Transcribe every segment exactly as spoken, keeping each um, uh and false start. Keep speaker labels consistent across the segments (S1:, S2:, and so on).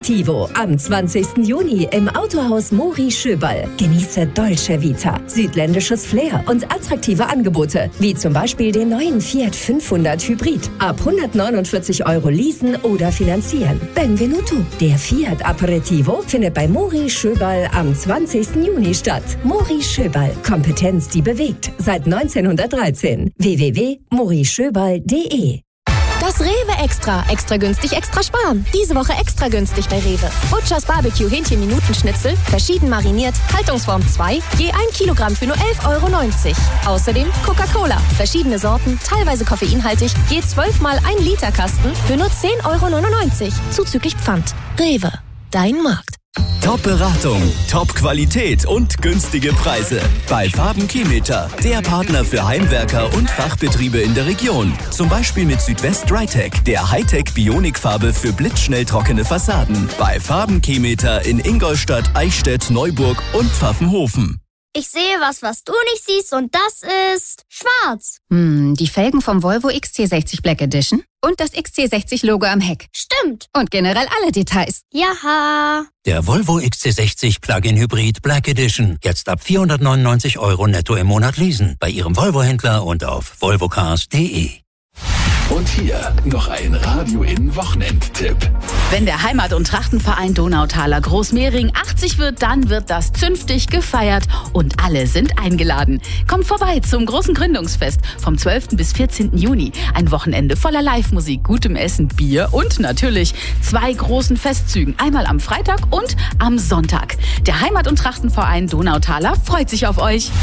S1: Tivo am zwanzigsten Juni im Autohaus Mori Schöberl. Genieße Dolce Vita, südländisches Flair und attraktive Angebote, wie zum Beispiel den neuen Fiat fünfhundert Hybrid. Ab hundertneunundvierzig Euro leasen oder finanzieren. Benvenuto. Der Fiat Aperitivo findet bei Mori Schöberl am zwanzigsten Juni statt. Mori Schöberl. Kompetenz, die bewegt. Seit neunzehnhundertdreizehn. w w w punkt mori schöberl punkt d e
S2: Das Rewe Extra. Extra günstig, extra sparen. Diese Woche extra günstig bei Rewe. Butchers Barbecue Hähnchen-Minuten-Schnitzel, verschieden mariniert, Haltungsform zwei, je ein Kilogramm für nur elf Euro neunzig. Außerdem Coca-Cola, verschiedene Sorten, teilweise koffeinhaltig, je zwölf mal ein Liter Kasten für nur zehn Euro neunundneunzig. Zuzüglich Pfand. Rewe. Dein Markt.
S3: Top-Beratung, Top-Qualität und günstige Preise. Bei Farben-Kilometer, der Partner für Heimwerker und Fachbetriebe in der Region. Zum Beispiel mit Südwest Drytech, der Hightech-Bionikfarbe für blitzschnell trockene Fassaden. Bei Farben-Kilometer in Ingolstadt, Eichstätt, Neuburg und Pfaffenhofen.
S4: Ich sehe was, was du nicht siehst, und das ist schwarz.
S5: Hm, die Felgen vom Volvo X C sechzig Black Edition und das X C sechzig Logo am Heck.
S4: Stimmt.
S5: Und generell alle Details.
S4: Jaha.
S6: Der Volvo X C sechzig Plug-in Hybrid Black Edition. Jetzt ab vierhundertneunundneunzig Euro netto im Monat leasen. Bei Ihrem Volvo-Händler und auf volvocars punkt de.
S7: Und hier noch ein Radio-In-Wochenendtipp.
S8: Wenn der Heimat- und Trachtenverein Donautaler Großmehring achtzig wird, dann wird das zünftig gefeiert und alle sind eingeladen. Kommt vorbei zum großen Gründungsfest vom zwölften bis vierzehnten Juni. Ein Wochenende voller Live-Musik, gutem Essen, Bier und natürlich zwei großen Festzügen. Einmal am Freitag und am Sonntag. Der Heimat- und Trachtenverein Donautaler freut sich auf euch.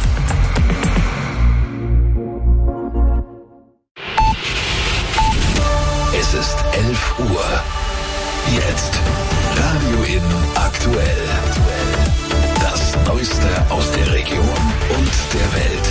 S7: Es ist elf Uhr. Jetzt Radio In aktuell. Das Neueste aus der Region und der Welt.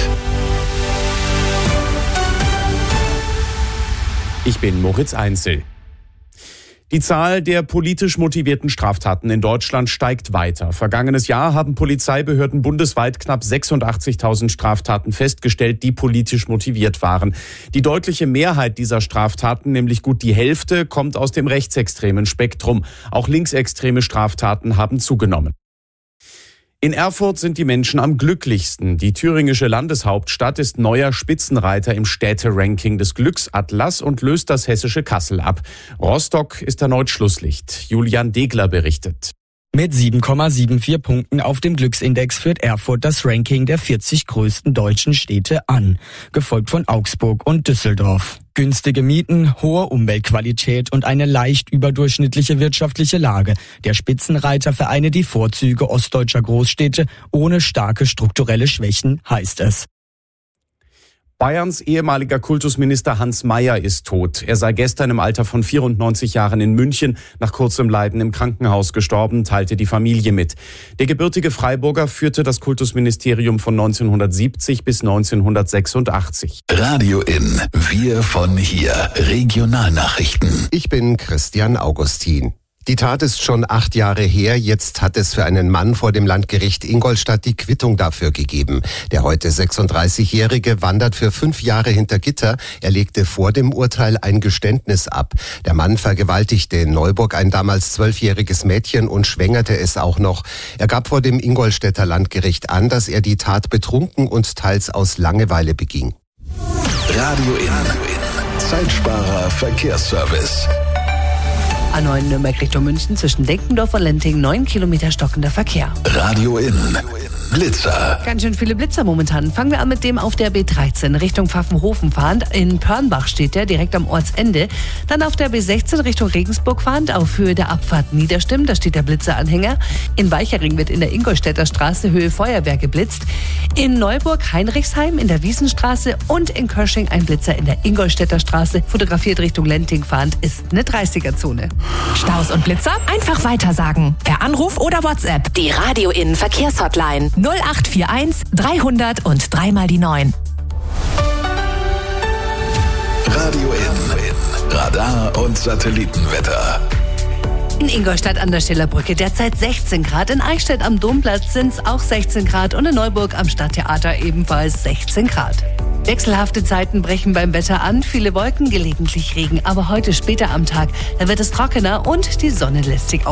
S9: Ich bin Moritz Einzel. Die Zahl der politisch motivierten Straftaten in Deutschland steigt weiter. Vergangenes Jahr haben Polizeibehörden bundesweit knapp sechsundachtzigtausend Straftaten festgestellt, die politisch motiviert waren. Die deutliche Mehrheit dieser Straftaten, nämlich gut die Hälfte, kommt aus dem rechtsextremen Spektrum. Auch linksextreme Straftaten haben zugenommen. In Erfurt sind die Menschen am glücklichsten. Die thüringische Landeshauptstadt ist neuer Spitzenreiter im Städteranking des Glücksatlas und löst das hessische Kassel ab. Rostock ist erneut Schlusslicht. Julian Degler berichtet.
S10: Mit sieben Komma vierundsiebzig Punkten auf dem Glücksindex führt Erfurt das Ranking der vierzig größten deutschen Städte an, gefolgt von Augsburg und Düsseldorf. Günstige Mieten, hohe Umweltqualität und eine leicht überdurchschnittliche wirtschaftliche Lage. Der Spitzenreiter vereine die Vorzüge ostdeutscher Großstädte ohne starke strukturelle Schwächen, heißt es.
S9: Bayerns ehemaliger Kultusminister Hans Mayer ist tot. Er sei gestern im Alter von vierundneunzig Jahren in München nach kurzem Leiden im Krankenhaus gestorben, teilte die Familie mit. Der gebürtige Freiburger führte das Kultusministerium von neunzehnhundertsiebzig bis neunzehnhundertsechsundachtzig.
S7: Radio In, wir von hier, Regionalnachrichten.
S11: Ich bin Christian Augustin. Die Tat ist schon acht Jahre her. Jetzt hat es für einen Mann vor dem Landgericht Ingolstadt die Quittung dafür gegeben. Der heute sechsunddreißigjährige wandert für fünf Jahre hinter Gitter. Er legte vor dem Urteil ein Geständnis ab. Der Mann vergewaltigte in Neuburg ein damals zwölfjähriges Mädchen und schwängerte es auch noch. Er gab vor dem Ingolstädter Landgericht an, dass er die Tat betrunken und teils aus Langeweile beging.
S7: Radio In, Zeitsparer Verkehrsservice.
S12: A neun Nürnberg Richtung München zwischen Denkendorf und Lenting, neun Kilometer stockender Verkehr.
S7: Radio In, Blitzer.
S12: Ganz schön viele Blitzer momentan. Fangen wir an mit dem auf der B dreizehn Richtung Pfaffenhofen fahrend. In Pörnbach steht der direkt am Ortsende. Dann auf der B sechzehn Richtung Regensburg fahrend auf Höhe der Abfahrt Niederstimm. Da steht der Blitzeranhänger. In Weichering wird in der Ingolstädter Straße Höhe Feuerwehr geblitzt. In Neuburg Heinrichsheim in der Wiesenstraße und in Kösching ein Blitzer in der Ingolstädter Straße. Fotografiert Richtung Lenting fahrend ist eine dreißiger-Zone.
S2: Staus und Blitzer? Einfach weitersagen. Per Anruf oder WhatsApp. Die Radio In Verkehrshotline null acht vier eins dreihundert und dreimal die neun.
S7: Radio In, Radar und Satellitenwetter.
S12: In Ingolstadt an der Schillerbrücke derzeit sechzehn Grad. In Eichstätt am Domplatz sind es auch sechzehn Grad und in Neuburg am Stadttheater ebenfalls sechzehn Grad. Wechselhafte Zeiten brechen beim Wetter an. Viele Wolken, gelegentlich Regen. Aber heute später am Tag, da wird es trockener und die Sonne lässt sich